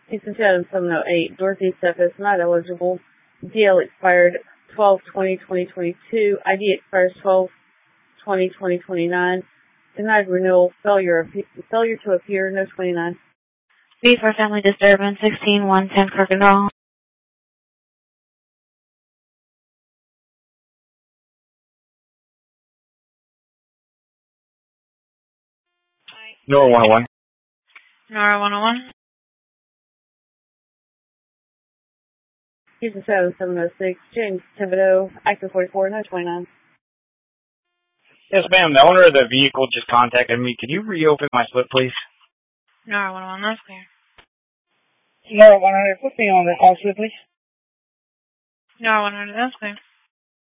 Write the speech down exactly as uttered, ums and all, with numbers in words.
Houston Chatham seven oh eight. Dorothy Cephas, not eligible. D L expired twelve twenty twenty twenty-two. I D expires twelve twenty twenty twenty-nine. Denied renewal. Failure failure to appear. No twenty-nine. B for family disturbance. sixteen one ten Crooked Roll. Nora one oh one. Nora one oh one. Houston Chatham seven oh six. James Thibodeau, active forty-four, no twenty-nine. Yes, ma'am. The owner of the vehicle just contacted me. Could you reopen my slip, please? Nora one oh one, that's clear. Nora one hundred, put me on the call slip, please. Nora one hundred, that's clear.